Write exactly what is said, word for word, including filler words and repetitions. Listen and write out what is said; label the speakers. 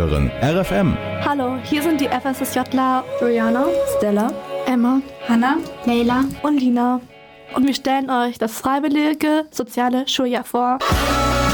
Speaker 1: hören R F M.
Speaker 2: Hallo, hier sind die FSSJler
Speaker 3: Juliana,
Speaker 4: Stella,
Speaker 2: Emma,
Speaker 3: Hannah,
Speaker 4: Leila
Speaker 2: und Lina. Und wir stellen euch das freiwillige soziale Schuljahr vor.